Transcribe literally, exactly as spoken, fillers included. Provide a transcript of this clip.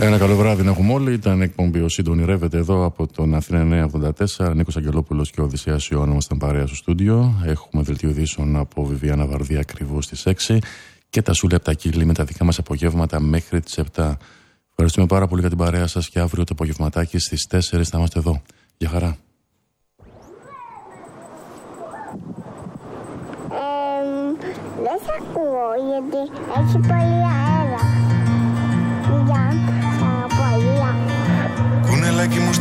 Ένα καλό βράδυ να έχουμε όλοι. Ήταν εκπομπή ο Σύντονη Ρεύεται εδώ από τον Αθήνα εννιακόσια ογδόντα τέσσερα. Νίκος Αγγελόπουλος και ο Οδυσσέας Ιωάννου ήμασταν παρέα στο στούντιο. Έχουμε δελτίο ειδήσεων από Βιβιάνα Βαρδία ακριβώς στις έξι και τα Σούλια από τα Κύλη με τα δικά μας απογεύματα μέχρι τις επτά. Ευχαριστούμε πάρα πολύ για την παρέα σας και αύριο το απογευματάκι στις τέσσερις θα είμαστε εδώ. Γεια χαρά. Δεν σ' ακούω γιατί έχει πολύ αέρα. Για πολύ αέρα. Κουνελάκι μου